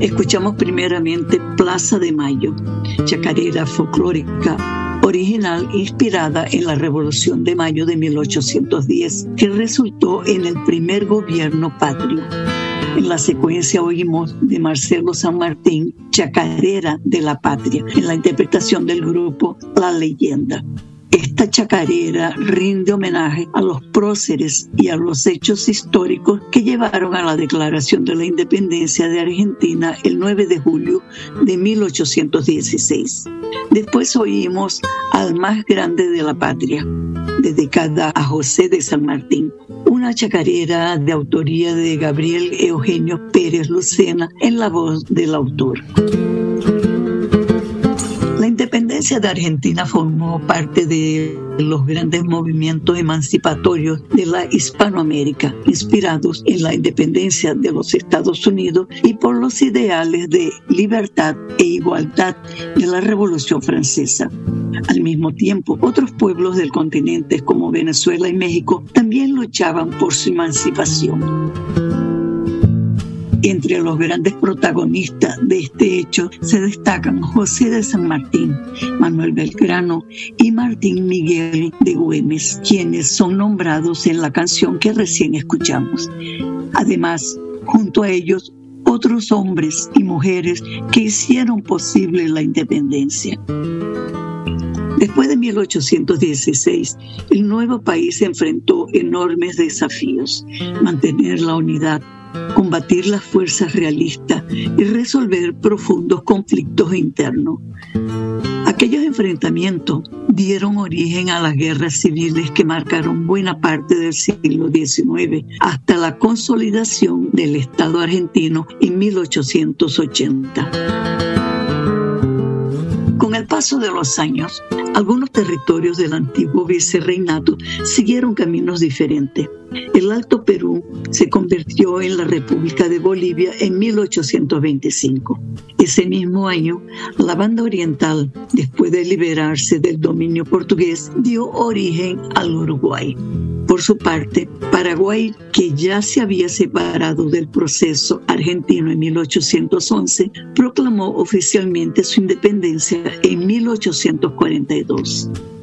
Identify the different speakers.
Speaker 1: Escuchamos primeramente Plaza de Mayo, chacarera folclórica original inspirada en la Revolución de Mayo de 1810, que resultó en el primer gobierno patrio. En la secuencia oímos de Marcelo San Martín, Chacarera de la Patria, en la interpretación del grupo La Leyenda. Esta chacarera rinde homenaje a los próceres y a los hechos históricos que llevaron a la declaración de la independencia de Argentina el 9 de julio de 1816. Después oímos Al más grande de la patria, dedicada a José de San Martín, una chacarera de autoría de Gabriel Eugenio Pérez Lucena en la voz del autor. La independencia de Argentina formó parte de los grandes movimientos emancipatorios de la Hispanoamérica, inspirados en la independencia de los Estados Unidos y por los ideales de libertad e igualdad de la Revolución Francesa. Al mismo tiempo, otros pueblos del continente como Venezuela y México también luchaban por su emancipación. Entre los grandes protagonistas de este hecho se destacan José de San Martín, Manuel Belgrano y Martín Miguel de Güemes, quienes son nombrados en la canción que recién escuchamos. Además, junto a ellos, otros hombres y mujeres que hicieron posible la independencia. Después de 1816, el nuevo país enfrentó enormes desafíos: mantener la unidad, combatir las fuerzas realistas y resolver profundos conflictos internos. Aquellos enfrentamientos dieron origen a las guerras civiles que marcaron buena parte del siglo XIX hasta la consolidación del Estado argentino en 1880. Con el paso de los años, algunos territorios del antiguo vicerreinato siguieron caminos diferentes. El Alto Perú se convirtió en la República de Bolivia en 1825. Ese mismo año, la Banda Oriental, después de liberarse del dominio portugués, dio origen al Uruguay. Por su parte, Paraguay, que ya se había separado del proceso argentino en 1811, proclamó oficialmente su independencia en 1842.